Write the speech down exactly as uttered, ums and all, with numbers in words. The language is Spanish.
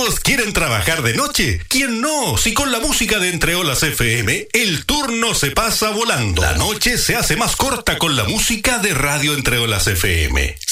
Todos quieren trabajar de noche. ¿Quién no? Si con la música de Entre Olas F M, el turno se pasa volando. La noche se hace más corta con la música de Radio Entre Olas F M.